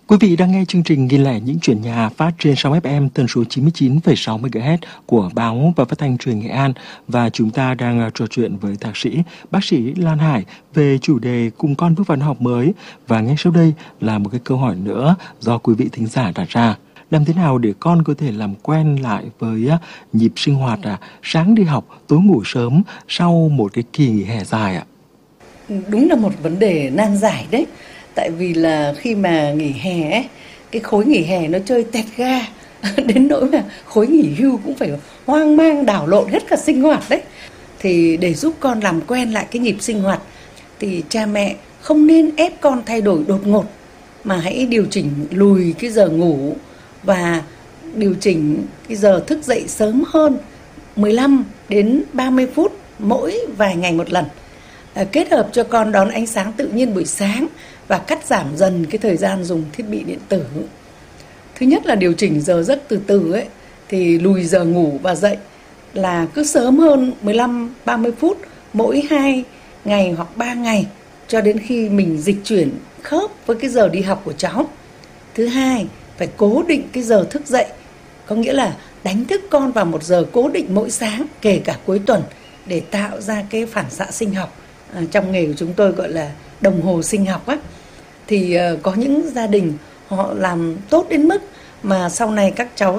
Quý vị đang nghe chương trình Ghi lẻ những chuyện nhà phát trên sóng FM tần số 99,6 MHz của Báo và Phát thanh Truyền hình Nghệ An, và chúng ta đang trò chuyện với thạc sĩ bác sĩ Lan Hải về chủ đề cùng con bước vào năm học mới. Và ngay sau đây là một cái câu hỏi nữa do quý vị thính giả đặt ra: làm thế nào để con có thể làm quen lại với nhịp sinh hoạt sáng đi học, tối ngủ sớm sau một cái kỳ nghỉ hè dài ạ? Đúng là một vấn đề nan giải đấy. Tại vì là khi mà nghỉ hè ấy, cái khối nghỉ hè nó chơi tẹt ga đến nỗi mà khối nghỉ hưu cũng phải hoang mang đảo lộn hết cả sinh hoạt đấy. Thì để giúp con làm quen lại cái nhịp sinh hoạt thì cha mẹ không nên ép con thay đổi đột ngột, mà hãy điều chỉnh lùi cái giờ ngủ và điều chỉnh cái giờ thức dậy sớm hơn 15 đến 30 phút mỗi vài ngày một lần. Kết hợp cho con đón ánh sáng tự nhiên buổi sáng và cắt giảm dần cái thời gian dùng thiết bị điện tử. Thứ nhất là điều chỉnh giờ giấc từ từ ấy, thì lùi giờ ngủ và dậy là cứ sớm hơn 15-30 phút mỗi 2 ngày hoặc 3 ngày cho đến khi mình dịch chuyển khớp với cái giờ đi học của cháu. Thứ hai, phải cố định cái giờ thức dậy, có nghĩa là đánh thức con vào một giờ cố định mỗi sáng, kể cả cuối tuần, để tạo ra cái phản xạ sinh học. Trong nghề của chúng tôi gọi là đồng hồ sinh học á. Thì có những gia đình họ làm tốt đến mức mà sau này các cháu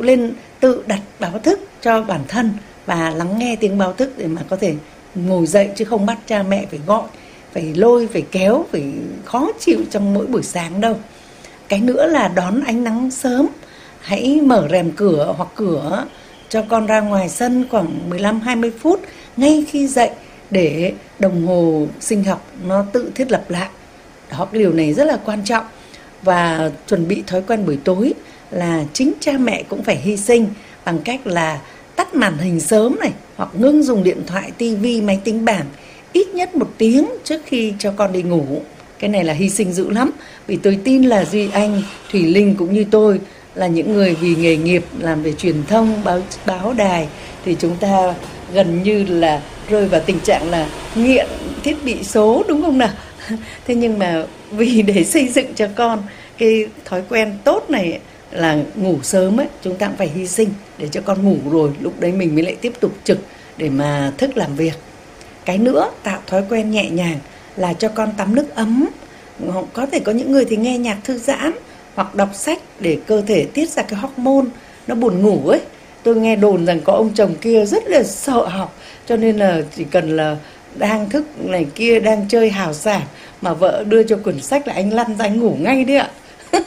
tự đặt báo thức cho bản thân và lắng nghe tiếng báo thức để mà có thể ngồi dậy, chứ không bắt cha mẹ phải gọi, phải lôi, phải kéo, phải khó chịu trong mỗi buổi sáng đâu. Cái nữa là đón ánh nắng sớm. Hãy mở rèm cửa hoặc cửa cho con ra ngoài sân khoảng 15-20 phút ngay khi dậy để đồng hồ sinh học nó tự thiết lập lại. Đó, cái điều này rất là quan trọng. Và chuẩn bị thói quen buổi tối là chính cha mẹ cũng phải hy sinh bằng cách là tắt màn hình sớm này, hoặc ngưng dùng điện thoại, tivi, máy tính bảng ít nhất 1 tiếng trước khi cho con đi ngủ. Cái này là hy sinh dữ lắm. Vì tôi tin là Duy Anh, Thùy Linh cũng như tôi là những người vì nghề nghiệp làm về truyền thông, báo đài, thì chúng ta gần như là rơi vào tình trạng là nghiện thiết bị số, đúng không nào? Thế nhưng mà vì để xây dựng cho con cái thói quen tốt này là ngủ sớm ấy, chúng ta cũng phải hy sinh để cho con ngủ rồi lúc đấy mình mới lại tiếp tục trực để mà thức làm việc. Cái nữa, tạo thói quen nhẹ nhàng là cho con tắm nước ấm. Có thể có những người thì nghe nhạc thư giãn hoặc đọc sách để cơ thể tiết ra cái hormone nó buồn ngủ ấy. Tôi nghe đồn rằng có ông chồng kia rất là sợ học, cho nên là chỉ cần là đang thức này kia, đang chơi hào sảng mà vợ đưa cho quyển sách là anh lăn ra anh ngủ ngay đấy ạ.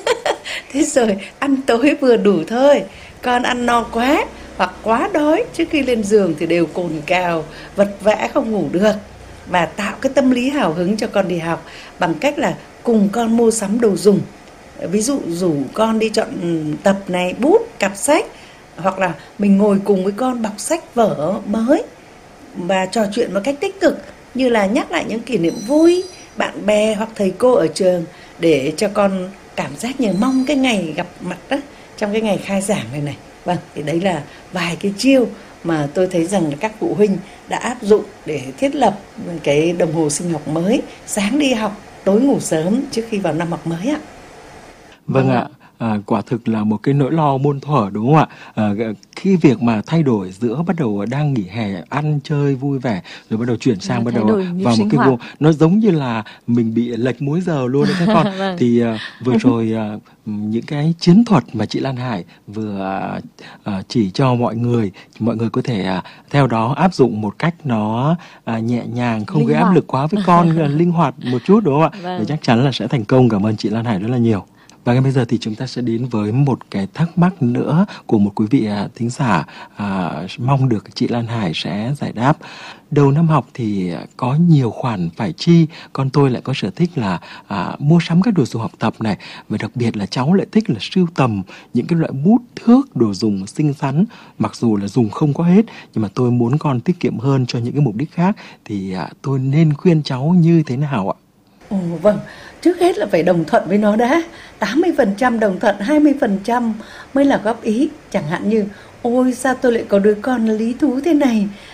Thế rồi ăn tối vừa đủ thôi, con ăn no quá hoặc quá đói trước khi lên giường thì đều cồn cào, vật vã không ngủ được. Và tạo cái tâm lý hào hứng cho con đi học bằng cách là cùng con mua sắm đồ dùng. Ví dụ rủ con đi chọn tập này, bút, cặp sách, hoặc là mình ngồi cùng với con bọc sách vở mới và trò chuyện một cách tích cực, như là nhắc lại những kỷ niệm vui, bạn bè hoặc thầy cô ở trường, để cho con cảm giác như mong cái ngày gặp mặt đó, trong cái ngày khai giảng này. Vâng, thì đấy là vài cái chiêu mà tôi thấy rằng là các phụ huynh đã áp dụng để thiết lập cái đồng hồ sinh học mới, sáng đi học, tối ngủ sớm trước khi vào năm học mới ạ. Vâng ạ. Quả thực là một cái nỗi lo muôn thuở, đúng không ạ? Khi việc mà thay đổi giữa bắt đầu đang nghỉ hè ăn chơi vui vẻ rồi bắt đầu chuyển sang bắt đầu vào một cái vùng nó giống như là mình bị lệch múi giờ luôn đấy các con. Vâng. Thì vừa rồi những cái chiến thuật mà chị Lan Hải vừa chỉ cho mọi người có thể theo đó áp dụng một cách nó nhẹ nhàng, không gây áp lực quá với con, linh hoạt một chút, đúng không ạ? Vâng. Và chắc chắn là sẽ thành công. Cảm ơn chị Lan Hải rất là nhiều. Và ngay bây giờ thì chúng ta sẽ đến với một cái thắc mắc nữa của một quý vị thính giả, mong được chị Lan Hải sẽ giải đáp. Đầu năm học thì có nhiều khoản phải chi, con tôi lại có sở thích là mua sắm các đồ dùng học tập này, và đặc biệt là cháu lại thích là sưu tầm những cái loại bút, thước, đồ dùng xinh xắn, mặc dù là dùng không có hết, nhưng mà tôi muốn con tiết kiệm hơn cho những cái mục đích khác, thì tôi nên khuyên cháu như thế nào ạ? Vâng, trước hết là phải đồng thuận với nó đã. 80% đồng thuận, 20% mới là góp ý. Chẳng hạn như, ôi sao tôi lại có đứa con lý thú thế này,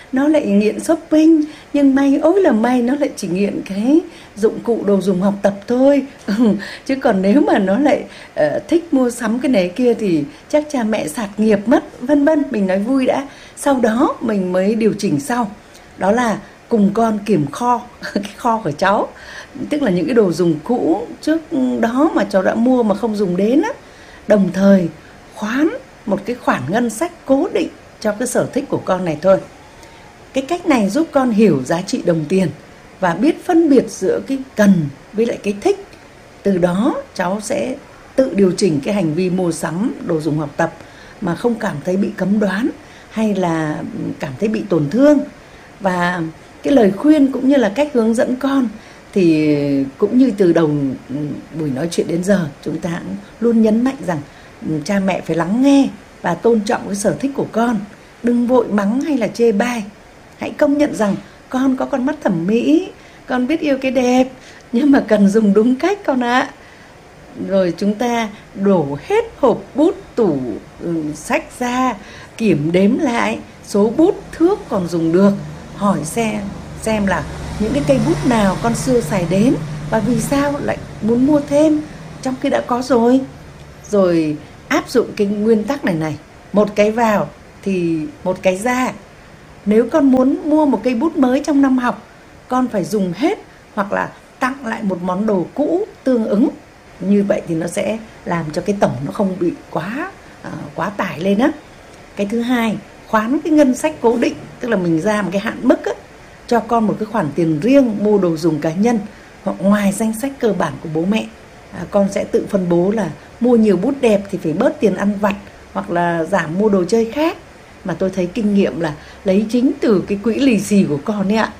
nó lại nghiện shopping, nhưng may ối là may nó lại chỉ nghiện cái dụng cụ đồ dùng học tập thôi. Chứ còn nếu mà nó lại thích mua sắm cái này kia thì chắc cha mẹ sạt nghiệp mất, vân vân. Mình nói vui đã, sau đó mình mới điều chỉnh sau. Đó là cùng con kiểm kho cái kho của cháu, tức là những cái đồ dùng cũ trước đó mà cháu đã mua mà không dùng đến á, đồng thời khoán một cái khoản ngân sách cố định cho cái sở thích của con này thôi. Cái cách này giúp con hiểu giá trị đồng tiền và biết phân biệt giữa cái cần với lại cái thích. Từ đó cháu sẽ tự điều chỉnh cái hành vi mua sắm đồ dùng học tập mà không cảm thấy bị cấm đoán hay là cảm thấy bị tổn thương. Và cái lời khuyên cũng như là cách hướng dẫn con thì cũng như từ đầu buổi nói chuyện đến giờ, chúng ta luôn nhấn mạnh rằng cha mẹ phải lắng nghe và tôn trọng cái sở thích của con. Đừng vội mắng hay là chê bai. Hãy công nhận rằng con có con mắt thẩm mỹ, con biết yêu cái đẹp, nhưng mà cần dùng đúng cách con ạ. Rồi chúng ta đổ hết hộp bút, tủ sách ra, kiểm đếm lại số bút thước còn dùng được, hỏi xem là những cái cây bút nào con xưa xài đến và vì sao lại muốn mua thêm trong khi đã có rồi. Rồi áp dụng cái nguyên tắc này, một cái vào thì một cái ra. Nếu con muốn mua một cây bút mới trong năm học, con phải dùng hết hoặc là tặng lại một món đồ cũ tương ứng. Như vậy thì nó sẽ làm cho cái tổng nó không bị quá tải lên á. Cái thứ hai, khoán cái ngân sách cố định, tức là mình ra một cái hạn mức á, cho con một cái khoản tiền riêng mua đồ dùng cá nhân hoặc ngoài danh sách cơ bản của bố mẹ. Con sẽ tự phân bố là mua nhiều bút đẹp thì phải bớt tiền ăn vặt hoặc là giảm mua đồ chơi khác. Mà tôi thấy kinh nghiệm là lấy chính từ cái quỹ lì xì của con ấy ạ.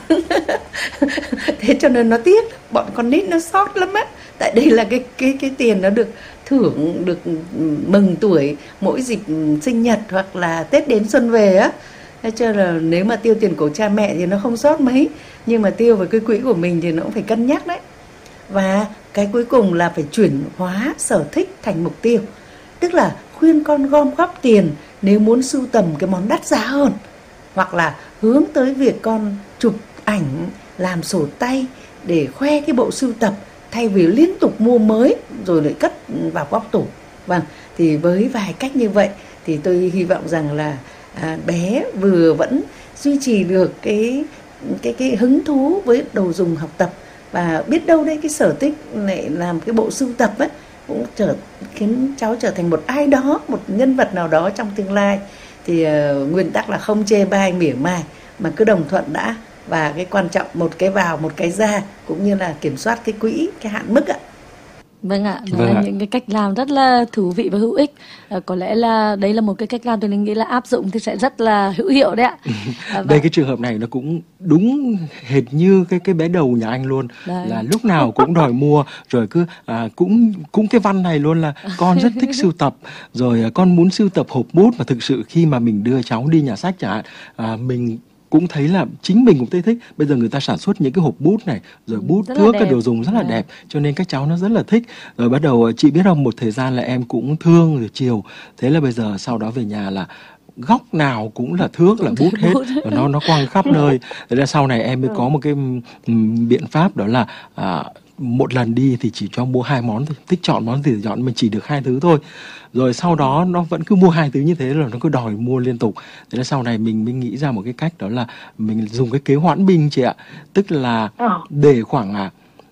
Thế cho nên nó tiếc, bọn con nít nó sót lắm á. Tại đây là cái tiền nó được thưởng, được mừng tuổi mỗi dịp sinh nhật hoặc là Tết đến xuân về á. Thế cho là nếu mà tiêu tiền của cha mẹ thì nó không sót mấy, nhưng mà tiêu vào cái quỹ của mình thì nó cũng phải cân nhắc đấy. Và cái cuối cùng là phải chuyển hóa sở thích thành mục tiêu. Tức là khuyên con gom góp tiền nếu muốn sưu tầm cái món đắt giá hơn, hoặc là hướng tới việc con chụp ảnh, làm sổ tay để khoe cái bộ sưu tập thay vì liên tục mua mới rồi lại cất vào góc tủ. Vâng, thì với vài cách như vậy thì tôi hy vọng rằng là bé vừa vẫn duy trì được cái hứng thú với đồ dùng học tập, và biết đâu đây cái sở thích này làm cái bộ sưu tập ấy cũng khiến cháu trở thành một ai đó, một nhân vật nào đó trong tương lai. Thì nguyên tắc là không chê bai mỉa mai mà cứ đồng thuận đã, và cái quan trọng một cái vào một cái ra, cũng như là kiểm soát cái quỹ, cái hạn mức ạ. Vâng ạ, đó là những cái cách làm rất là thú vị và hữu ích. Có lẽ là đây là một cái cách làm tôi nghĩ là áp dụng thì sẽ rất là hữu hiệu đấy ạ. Đây cái trường hợp này nó cũng đúng hệt như cái bé đầu nhà anh luôn. Đấy. Là lúc nào cũng đòi mua, rồi cứ cũng cái văn này luôn là con rất thích sưu tập, rồi con muốn sưu tập hộp bút, mà thực sự khi mà mình đưa cháu đi nhà sách chẳng hạn, mình cũng thấy là chính mình cũng thấy thích. Bây giờ người ta sản xuất những cái hộp bút này, rồi bút thước, cái đồ dùng rất là đẹp, cho nên các cháu nó rất là thích. Rồi bắt đầu chị biết không, một thời gian là em cũng thương rồi chiều, thế là bây giờ sau đó về nhà là góc nào cũng là thước, là bút hết, và nó quăng khắp nơi. Thế là sau này em mới có một cái biện pháp, đó là một lần đi thì chỉ cho mua 2 món thôi, thích chọn món gì thì chọn, mình chỉ được 2 thứ thôi. Rồi sau đó nó vẫn cứ mua 2 thứ như thế, rồi nó cứ đòi mua liên tục. Thế là sau này mình mới nghĩ ra một cái cách, đó là mình dùng cái kế hoãn binh chị ạ. Tức là để khoảng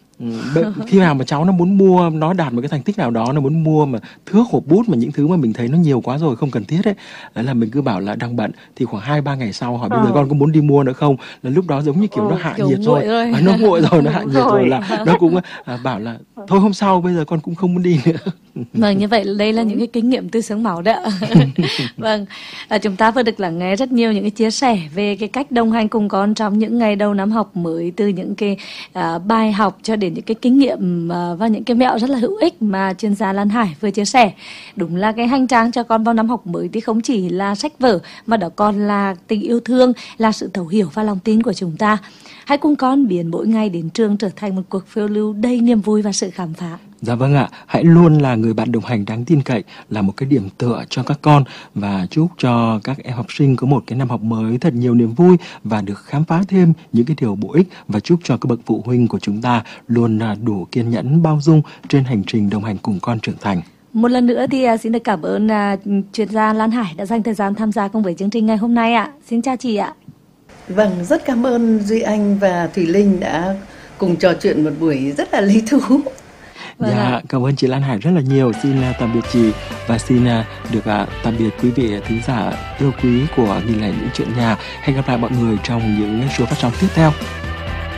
khi nào mà cháu nó muốn mua, nó đạt một cái thành tích nào đó, nó muốn mua mà thước, hộp bút, mà những thứ mà mình thấy nó nhiều quá rồi không cần thiết ấy, đấy là mình cứ bảo là đang bận, thì khoảng 2-3 ngày sau hỏi bây giờ con có muốn đi mua nữa không, là lúc đó giống như kiểu nó hạ nhiệt rồi. Nó nguội rồi, nó hạ nhiệt rồi là nó cũng bảo là thôi hôm sau, bây giờ con cũng không muốn đi nữa. Vâng, như vậy đây là những cái kinh nghiệm từ xương máu đấy ạ. Vâng, chúng ta vừa được lắng nghe rất nhiều những cái chia sẻ về cái cách đồng hành cùng con trong những ngày đầu năm học mới, từ những cái bài học cho đến những cái kinh nghiệm và những cái mẹo rất là hữu ích mà chuyên gia Lan Hải vừa chia sẻ. Đúng là cái hành trang cho con vào năm học mới thì không chỉ là sách vở, mà đó còn là tình yêu thương, là sự thấu hiểu và lòng tin của chúng ta. Hãy cùng con biến mỗi ngày đến trường trở thành một cuộc phiêu lưu đầy niềm vui và sự khám phá. Dạ vâng ạ, hãy luôn là người bạn đồng hành đáng tin cậy, là một cái điểm tựa cho các con, và chúc cho các em học sinh có một cái năm học mới thật nhiều niềm vui và được khám phá thêm những cái điều bổ ích, và chúc cho các bậc phụ huynh của chúng ta luôn đủ kiên nhẫn, bao dung trên hành trình đồng hành cùng con trưởng thành. Một lần nữa thì xin được cảm ơn chuyên gia Lan Hải đã dành thời gian tham gia cùng với chương trình ngày hôm nay ạ. Xin chào chị ạ. Vâng, rất cảm ơn Duy Anh và Thùy Linh đã cùng trò chuyện một buổi rất là lý thú. Vâng Dạ, ạ. cảm ơn chị Lan Hải rất là nhiều. Xin tạm biệt chị, và xin được tạm biệt quý vị thính giả yêu quý của Nghìn Lẻ Những Chuyện Nhà. Hẹn gặp lại mọi người trong những số phát sóng tiếp theo.